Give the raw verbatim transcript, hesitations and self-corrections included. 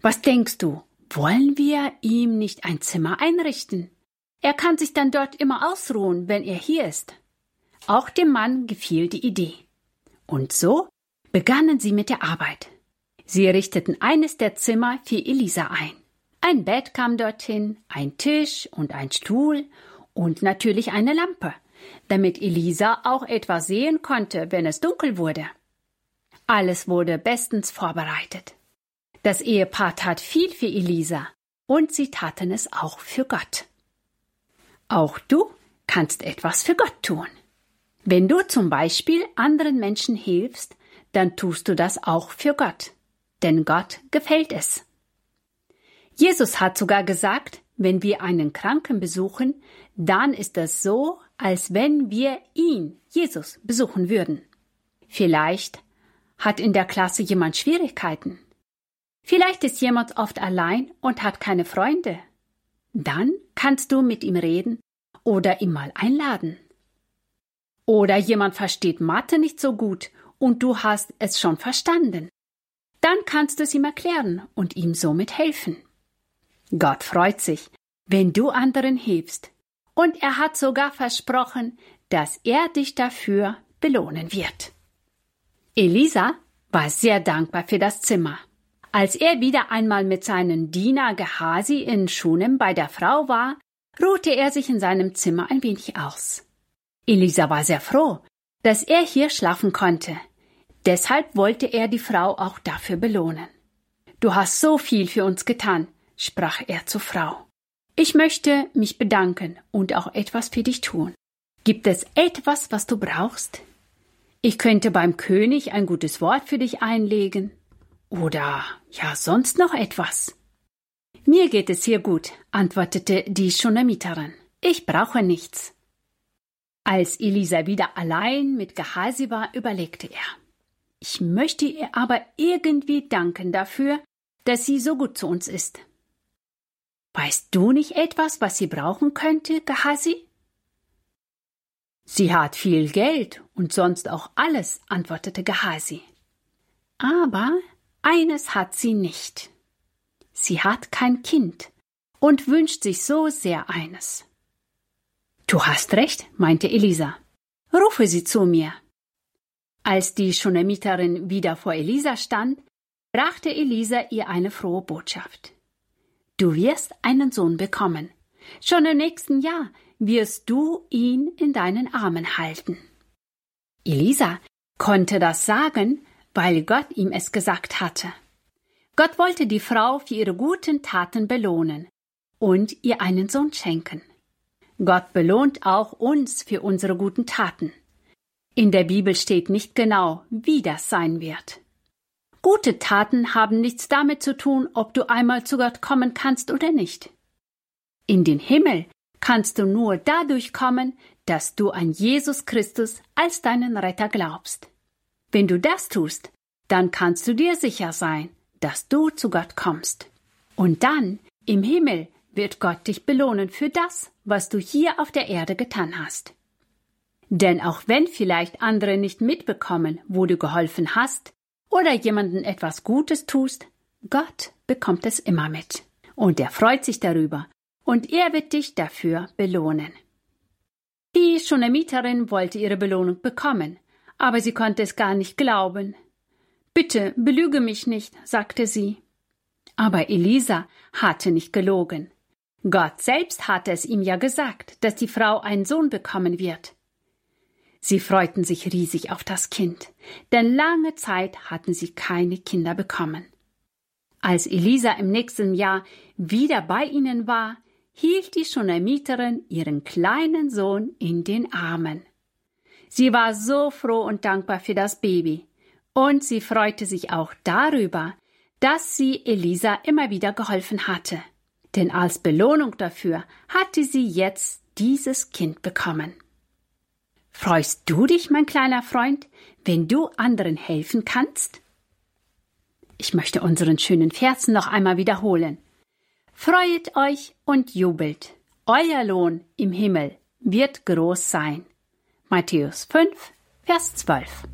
Was denkst du, wollen wir ihm nicht ein Zimmer einrichten? Er kann sich dann dort immer ausruhen, wenn er hier ist. Auch dem Mann gefiel die Idee. Und so begannen sie mit der Arbeit. Sie richteten eines der Zimmer für Elisa ein. Ein Bett kam dorthin, ein Tisch und ein Stuhl und natürlich eine Lampe, damit Elisa auch etwas sehen konnte, wenn es dunkel wurde. Alles wurde bestens vorbereitet. Das Ehepaar tat viel für Elisa und sie taten es auch für Gott. Auch du kannst etwas für Gott tun. Wenn du zum Beispiel anderen Menschen hilfst, dann tust du das auch für Gott, denn Gott gefällt es. Jesus hat sogar gesagt, wenn wir einen Kranken besuchen, dann ist es so, als wenn wir ihn, Jesus, besuchen würden. Vielleicht hat in der Klasse jemand Schwierigkeiten. Vielleicht ist jemand oft allein und hat keine Freunde. Dann kannst du mit ihm reden oder ihn mal einladen. Oder jemand versteht Mathe nicht so gut und du hast es schon verstanden. Dann kannst du es ihm erklären und ihm somit helfen. Gott freut sich, wenn du anderen hilfst, und er hat sogar versprochen, dass er dich dafür belohnen wird. Elisa war sehr dankbar für das Zimmer. Als er wieder einmal mit seinem Diener Gehasi in Schunem bei der Frau war, ruhte er sich in seinem Zimmer ein wenig aus. Elisa war sehr froh, dass er hier schlafen konnte. Deshalb wollte er die Frau auch dafür belohnen. »Du hast so viel für uns getan«, sprach er zur Frau. »Ich möchte mich bedanken und auch etwas für dich tun. Gibt es etwas, was du brauchst? Ich könnte beim König ein gutes Wort für dich einlegen. Oder ja, sonst noch etwas?« »Mir geht es hier gut«, antwortete die Schunamiterin. »Ich brauche nichts.« Als Elisa wieder allein mit Gehasi war, überlegte er. »Ich möchte ihr aber irgendwie danken dafür, dass sie so gut zu uns ist.« »Weißt du nicht etwas, was sie brauchen könnte, Gehasi?« »Sie hat viel Geld und sonst auch alles«, antwortete Gehasi. »Aber eines hat sie nicht. Sie hat kein Kind und wünscht sich so sehr eines.« »Du hast recht«, meinte Elisa. »Rufe sie zu mir.« Als die Schunamiterin wieder vor Elisa stand, brachte Elisa ihr eine frohe Botschaft. »Du wirst einen Sohn bekommen. Schon im nächsten Jahr wirst du ihn in deinen Armen halten.« Elisa konnte das sagen, weil Gott ihm es gesagt hatte. Gott wollte die Frau für ihre guten Taten belohnen und ihr einen Sohn schenken. Gott belohnt auch uns für unsere guten Taten. In der Bibel steht nicht genau, wie das sein wird. Gute Taten haben nichts damit zu tun, ob du einmal zu Gott kommen kannst oder nicht. In den Himmel kannst du nur dadurch kommen, dass du an Jesus Christus als deinen Retter glaubst. Wenn du das tust, dann kannst du dir sicher sein, dass du zu Gott kommst. Und dann, im Himmel, wird Gott dich belohnen für das, was du hier auf der Erde getan hast. Denn auch wenn vielleicht andere nicht mitbekommen, wo du geholfen hast oder jemandem etwas Gutes tust, Gott bekommt es immer mit. Und er freut sich darüber und er wird dich dafür belohnen. Die Schunamiterin wollte ihre Belohnung bekommen, aber sie konnte es gar nicht glauben. »Bitte, belüge mich nicht«, sagte sie. Aber Elisa hatte nicht gelogen. Gott selbst hatte es ihm ja gesagt, dass die Frau einen Sohn bekommen wird. Sie freuten sich riesig auf das Kind, denn lange Zeit hatten sie keine Kinder bekommen. Als Elisa im nächsten Jahr wieder bei ihnen war, hielt die Schunamiterin ihren kleinen Sohn in den Armen. Sie war so froh und dankbar für das Baby, und sie freute sich auch darüber, dass sie Elisa immer wieder geholfen hatte. Denn als Belohnung dafür hatte sie jetzt dieses Kind bekommen. Freust du dich, mein kleiner Freund, wenn du anderen helfen kannst? Ich möchte unseren schönen Vers noch einmal wiederholen. Freuet euch und jubelt, euer Lohn im Himmel wird groß sein. Matthäus fünf, Vers zwölf.